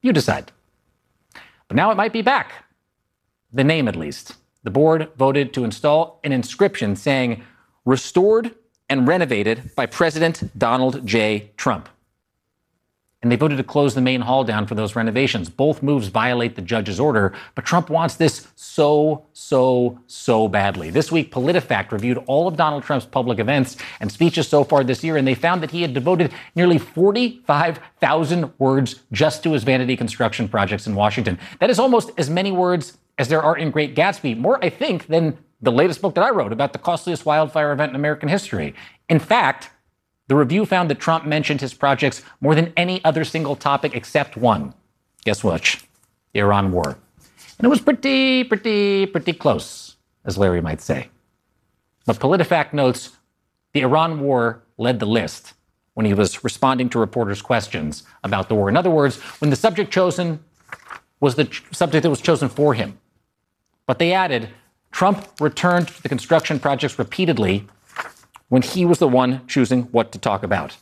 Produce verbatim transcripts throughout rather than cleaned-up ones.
You decide. But now it might be back. The name, at least. The board voted to install an inscription saying, "Restored and renovated by President Donald J. Trump." And they voted to close the main hall down for those renovations. Both moves violate the judge's order, but Trump wants this so, so, so badly. This week, PolitiFact reviewed all of Donald Trump's public events and speeches so far this year, and they found that he had devoted nearly forty-five thousand words just to his vanity construction projects in Washington. That is almost as many words as there are in Great Gatsby, more, I think, than the latest book that I wrote about the costliest wildfire event in American history. In fact, the review found that Trump mentioned his projects more than any other single topic except one. Guess which? The Iran war. And it was pretty, pretty, pretty close, as Larry might say. But PolitiFact notes the Iran war led the list when he was responding to reporters' questions about the war. In other words, when the subject chosen was the ch- subject that was chosen for him. But they added, Trump returned to the construction projects repeatedly when he was the one choosing what to talk about.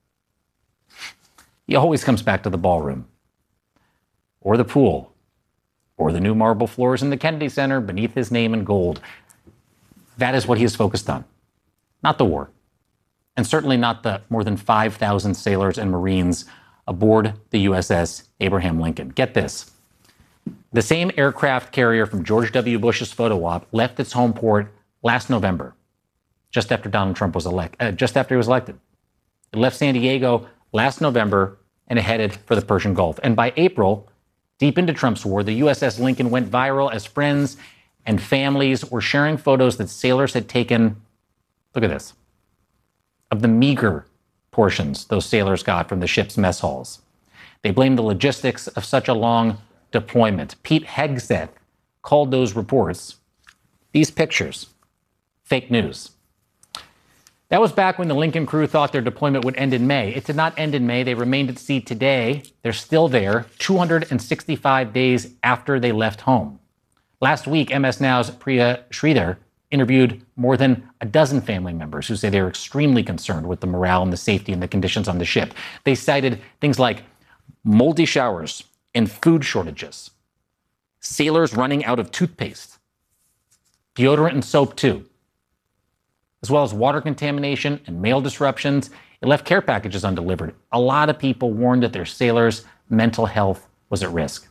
He always comes back to the ballroom, or the pool, or the new marble floors in the Kennedy Center beneath his name in gold. That is what he is focused on, not the war, and certainly not the more than five thousand sailors and Marines aboard the U S S Abraham Lincoln. Get this. The same aircraft carrier from George W. Bush's photo op left its home port last November, just after Donald Trump was elected, uh, just after he was elected. It left San Diego last November and it headed for the Persian Gulf. And by April, deep into Trump's war, the U S S Lincoln went viral as friends and families were sharing photos that sailors had taken, look at this, of the meager portions those sailors got from the ship's mess halls. They blamed the logistics of such a long deployment. Pete Hegseth called those reports, these pictures, fake news. That was back when the Lincoln crew thought their deployment would end in May. It did not end in May. They remained at sea today. They're still there two hundred sixty-five days after they left home. Last week, M S Now's Priya Sridhar interviewed more than a dozen family members who say they're extremely concerned with the morale and the safety and the conditions on the ship. They cited things like moldy showers and food shortages, sailors running out of toothpaste, deodorant and soap too, as well as water contamination and mail disruptions. It left care packages undelivered. A lot of people warned that their sailors' mental health was at risk.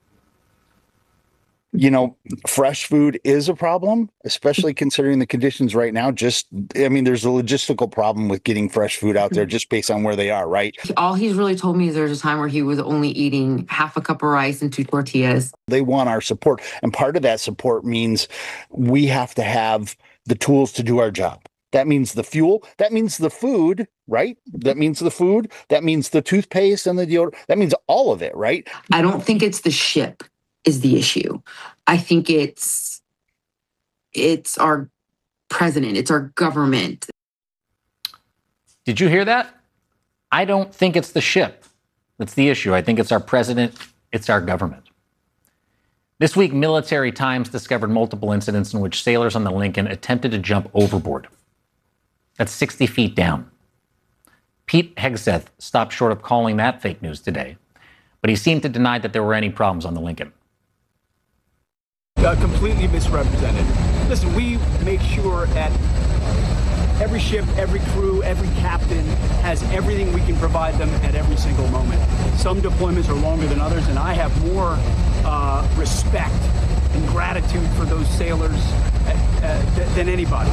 You know, fresh food is a problem, especially considering the conditions right now. Just, I mean, there's a logistical problem with getting fresh food out there just based on where they are, right? All he's really told me is there's a time where he was only eating half a cup of rice and two tortillas. They want our support. And part of that support means we have to have the tools to do our job. That means the fuel. That means the food, right? That means the food. That means the toothpaste and the deodorant. That means all of it, right? I don't think it's the ship is the issue. I think it's it's our president. It's our government. Did you hear that? I don't think it's the ship that's the issue. I think it's our president. It's our government. This week, Military Times discovered multiple incidents in which sailors on the Lincoln attempted to jump overboard. That's sixty feet down. Pete Hegseth stopped short of calling that fake news today, but he seemed to deny that there were any problems on the Lincoln. Uh, completely misrepresented. Listen, we make sure that every ship, every crew, every captain has everything we can provide them at every single moment. Some deployments are longer than others, and I have more uh, respect and gratitude for those sailors uh, uh, than anybody.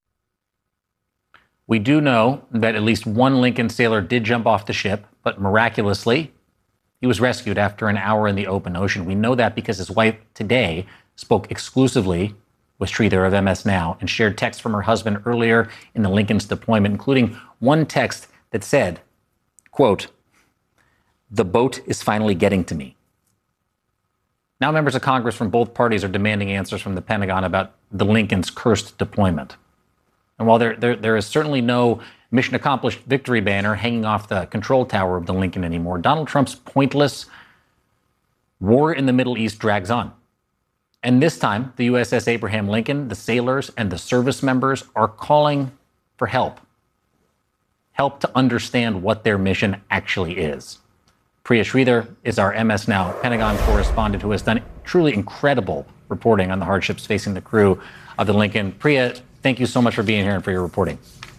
We do know that at least one Lincoln sailor did jump off the ship, but miraculously, he was rescued after an hour in the open ocean. We know that because his wife today spoke exclusively with Sridhar of M S Now and shared texts from her husband earlier in the Lincoln's deployment, including one text that said, quote, "The boat is finally getting to me." Now members of Congress from both parties are demanding answers from the Pentagon about the Lincoln's cursed deployment. And while there, there, there is certainly no mission accomplished victory banner hanging off the control tower of the Lincoln anymore, Donald Trump's pointless war in the Middle East drags on. And this time, the U S S Abraham Lincoln, the sailors, and the service members are calling for help. Help to understand what their mission actually is. Priya Sridhar is our M S Now Pentagon correspondent who has done truly incredible reporting on the hardships facing the crew of the Lincoln. Priya, thank you so much for being here and for your reporting.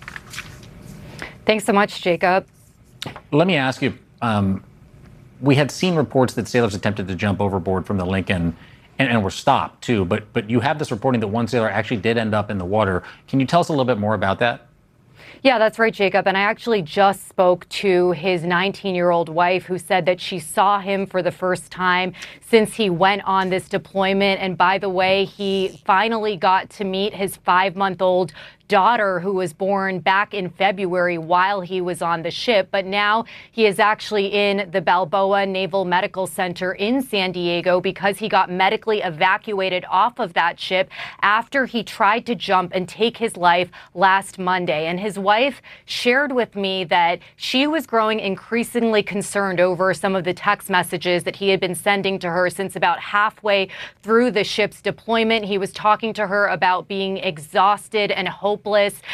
Thanks so much, Jacob. Let me ask you, um, we had seen reports that sailors attempted to jump overboard from the Lincoln and, and were stopped too, but but you have this reporting that one sailor actually did end up in the water. Can you tell us a little bit more about that? Yeah, that's right, Jacob. And I actually just spoke to his nineteen-year-old wife who said that she saw him for the first time since he went on this deployment. And by the way, he finally got to meet his five-month-old daughter who was born back in February while he was on the ship. But now he is actually in the Balboa Naval Medical Center in San Diego because he got medically evacuated off of that ship after he tried to jump and take his life last Monday. And his wife shared with me that she was growing increasingly concerned over some of the text messages that he had been sending to her since about halfway through the ship's deployment. He was talking to her about being exhausted and hopeless.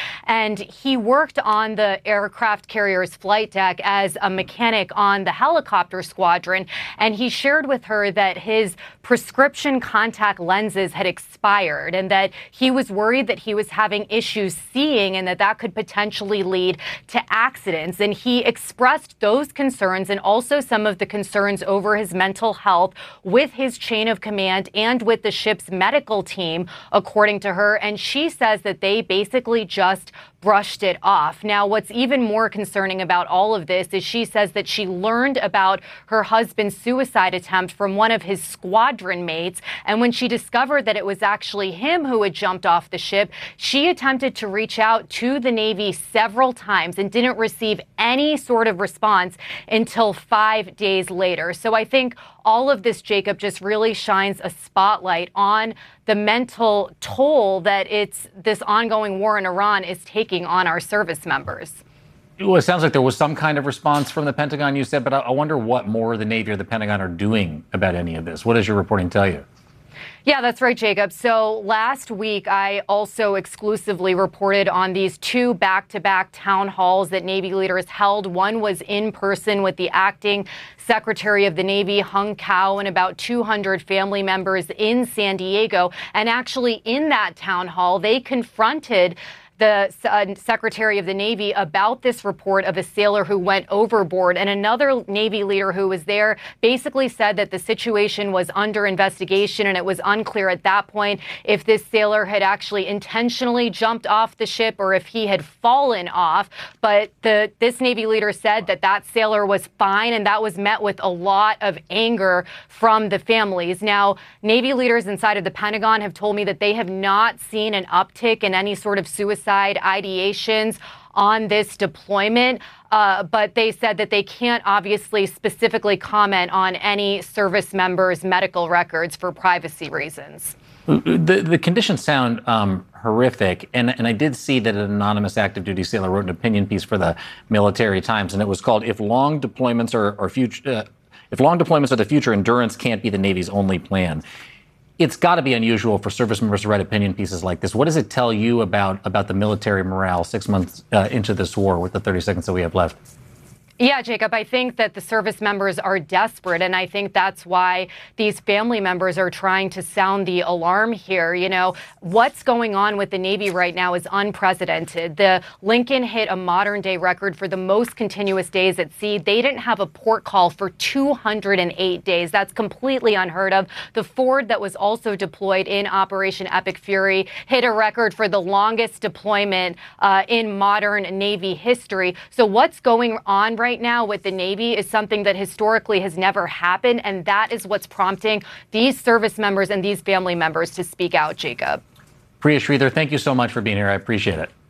And he worked on the aircraft carrier's flight deck as a mechanic on the helicopter squadron. And he shared with her that his prescription contact lenses had expired and that he was worried that he was having issues seeing and that that could potentially lead to accidents. And he expressed those concerns and also some of the concerns over his mental health with his chain of command and with the ship's medical team, according to her. And she says that they basically just brushed it off. Now, what's even more concerning about all of this is she says that she learned about her husband's suicide attempt from one of his squadron mates. And when she discovered that it was actually him who had jumped off the ship, she attempted to reach out to the Navy several times and didn't receive any sort of response until five days later. So I think all of this, Jacob, just really shines a spotlight on the mental toll that it's this ongoing war in Iran is taking on our service members. Well, it sounds like there was some kind of response from the Pentagon, you said, but I wonder what more the Navy or the Pentagon are doing about any of this. What does your reporting tell you? Yeah, that's right, Jacob. So last week, I also exclusively reported on these two back-to-back town halls that Navy leaders held. One was in person with the acting Secretary of the Navy, Hung Cao, and about two hundred family members in San Diego. And actually, in that town hall, they confronted the uh, Secretary of the Navy about this report of a sailor who went overboard. And another Navy leader who was there basically said that the situation was under investigation and it was unclear at that point if this sailor had actually intentionally jumped off the ship or if he had fallen off. But the this Navy leader said that that sailor was fine, and that was met with a lot of anger from the families. Now, Navy leaders inside of the Pentagon have told me that they have not seen an uptick in any sort of suicide ideations on this deployment, uh, but they said that they can't obviously specifically comment on any service members' medical records for privacy reasons. The, the conditions sound um, horrific, and, and I did see that an anonymous active duty sailor wrote an opinion piece for the Military Times, and it was called "If Long Deployments Are, are future, uh, If Long Deployments Are the Future, Endurance Can't Be the Navy's Only Plan." It's got to be unusual for service members to write opinion pieces like this. What does it tell you about about the military morale six months uh, into this war with the thirty seconds that we have left? Yeah, Jacob, I think that the service members are desperate, and I think that's why these family members are trying to sound the alarm here. You know, what's going on with the Navy right now is unprecedented. The Lincoln hit a modern-day record for the most continuous days at sea. They didn't have a port call for two hundred eight days. That's completely unheard of. The Ford, that was also deployed in Operation Epic Fury, hit a record for the longest deployment uh, in modern Navy history. So what's going on right Right now with the Navy is something that historically has never happened, and that is what's prompting these service members and these family members to speak out, Jacob. Priya Sridhar, thank you so much for being here. I appreciate it.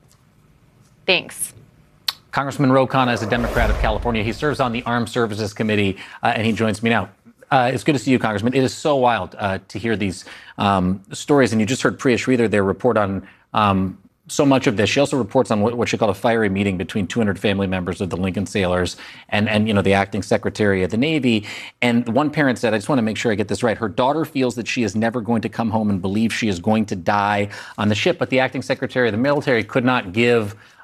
Thanks. Congressman Ro Khanna is a Democrat of California. He serves on the Armed Services Committee, uh, and he joins me now. Uh, it's good to see you, Congressman. It is so wild uh, to hear these um, stories, and you just heard Priya Sridhar there report on um, so much of this. She also reports on what, what she called a fiery meeting between two hundred family members of the Lincoln sailors and, and, you know, the acting Secretary of the Navy. And one parent said, I just want to make sure I get this right, her daughter feels that she is never going to come home and believe she is going to die on the ship. But the acting Secretary of the Military could not give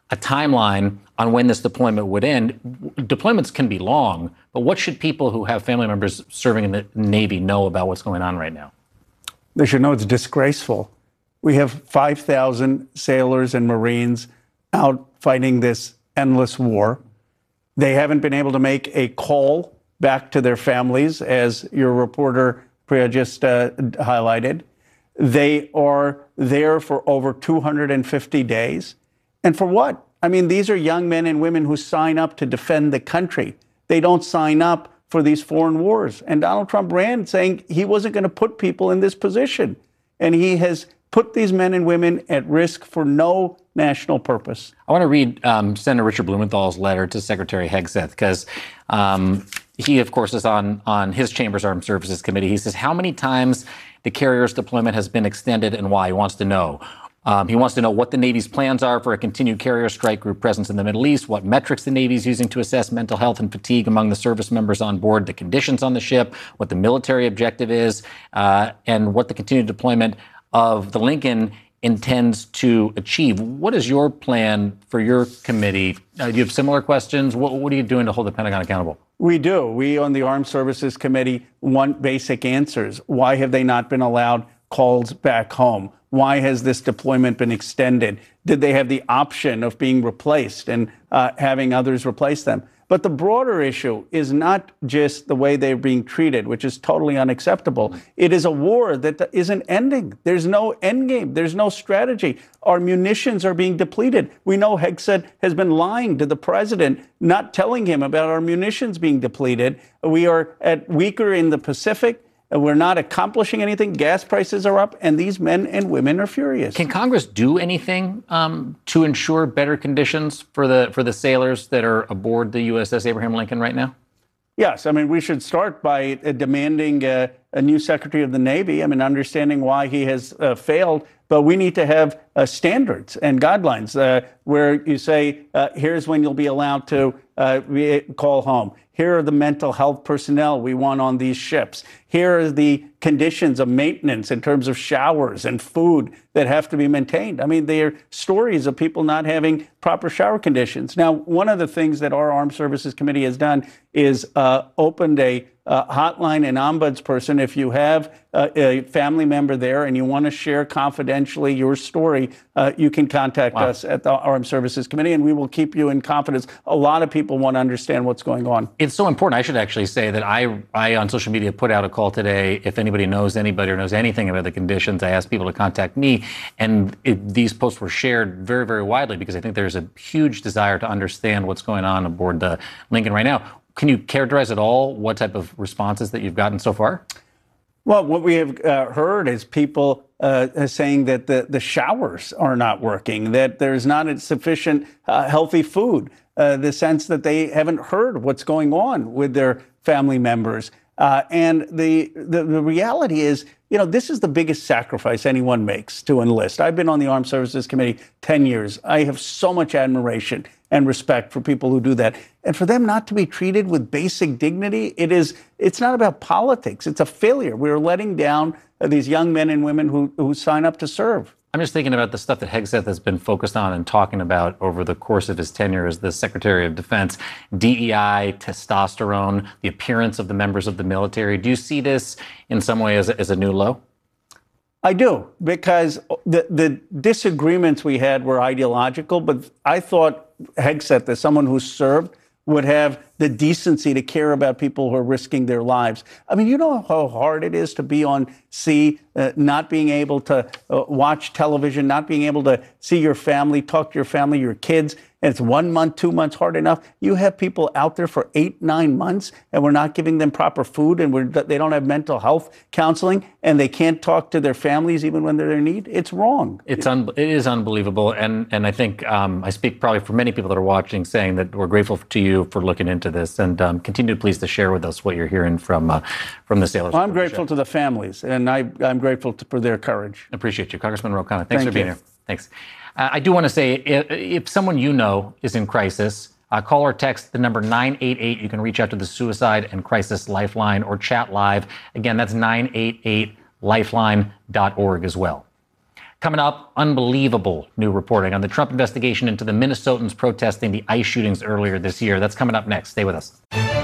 a timeline on when this deployment would end. Deployments can be long, but what should people who have family members serving in the Navy know about what's going on right now? They should know it's disgraceful. We have five thousand sailors and Marines out fighting this endless war. They haven't been able to make a call back to their families, as your reporter Priya just uh, highlighted. They are there for over two hundred fifty days. And for what? I mean, these are young men and women who sign up to defend the country. They don't sign up for these foreign wars. And Donald Trump ran saying he wasn't going to put people in this position. And he has put these men and women at risk for no national purpose. I want to read um, Senator Richard Blumenthal's letter to Secretary Hegseth, because um, he, of course, is on, on his chamber's Armed Services Committee. He says how many times the carrier's deployment has been extended and why. He wants to know. Um, he wants to know what the Navy's plans are for a continued carrier strike group presence in the Middle East, what metrics the Navy is using to assess mental health and fatigue among the service members on board, the conditions on the ship, what the military objective is, uh, and what the continued deployment of the Lincoln intends to achieve. What is your plan for your committee? Uh, do you have similar questions? What, what are you doing to hold the Pentagon accountable? We do. We on the Armed Services Committee want basic answers. Why have they not been allowed calls back home? Why has this deployment been extended? Did they have the option of being replaced and uh, having others replace them? But the broader issue is not just the way they're being treated, which is totally unacceptable. It is a war that isn't ending. There's no end game. There's no strategy. Our munitions are being depleted. We know Hegseth has been lying to the president, not telling him about our munitions being depleted. We are at weaker in the Pacific. We're not accomplishing anything. Gas prices are up, and these men and women are furious. Can Congress do anything um, to ensure better conditions for the for the sailors that are aboard the U S S Abraham Lincoln right now? Yes. I mean, we should start by uh, demanding uh, a new Secretary of the Navy. I mean, understanding why he has uh, failed. But we need to have uh, standards and guidelines uh, where you say, uh, here's when you'll be allowed to uh, call home. Here are the mental health personnel we want on these ships. Here are the conditions of maintenance in terms of showers and food that have to be maintained. I mean, there are stories of people not having proper shower conditions. Now, one of the things that our Armed Services Committee has done is uh, opened a uh, hotline and ombudsperson. If you have uh, a family member there and you want to share confidentially your story, uh, you can contact wow. us at the Armed Services Committee, and we will keep you in confidence. A lot of people want to understand what's going on. It's so important. I should actually say that I, I on social media put out a call today. If anybody knows anybody or knows anything about the conditions, I asked people to contact me. And it, these posts were shared very, very widely because I think there's a huge desire to understand what's going on aboard the Lincoln right now. Can you characterize at all what type of responses that you've gotten so far? Well, what we have uh, heard is people uh, saying that the, the showers are not working, that there's not sufficient uh, healthy food, uh, the sense that they haven't heard what's going on with their family members. Uh, and the, the the reality is, you know, this is the biggest sacrifice anyone makes to enlist. I've been on the Armed Services Committee ten years. I have so much admiration and respect for people who do that. And for them not to be treated with basic dignity, it is, it's not about politics. It's a failure. We're letting down uh, these young men and women who, who sign up to serve. I'm just thinking about the stuff that Hegseth has been focused on and talking about over the course of his tenure as the Secretary of Defense. D E I, testosterone, the appearance of the members of the military. Do you see this in some way as a, as a new low? I do, because the, the disagreements we had were ideological, but I thought Hegseth, as someone who served, would have the decency to care about people who are risking their lives. I mean, you know how hard it is to be on sea, uh, not being able to uh, watch television, not being able to see your family, talk to your family, your kids. And it's one month, two months, hard enough. You have people out there for eight, nine months, and we're not giving them proper food, and we're, they don't have mental health counseling, and they can't talk to their families even when they're in need. It's wrong. It's un- it is unbelievable, and and I think um, I speak probably for many people that are watching, saying that we're grateful to you for looking into this, and um, continue please to share with us what you're hearing from uh, from the sailors. Well, I'm grateful to the families, and I, I'm grateful to, for their courage. Appreciate you, Congressman Ro Khanna. Thanks Thank for being you. here. Thanks. Uh, I do want to say, if, if someone you know is in crisis, uh, call or text the number nine eight eight. You can reach out to the Suicide and Crisis Lifeline or chat live. Again, that's nine eight eight lifeline dot org as well. Coming up, unbelievable new reporting on the Trump investigation into the Minnesotans protesting the ICE shootings earlier this year. That's coming up next. Stay with us.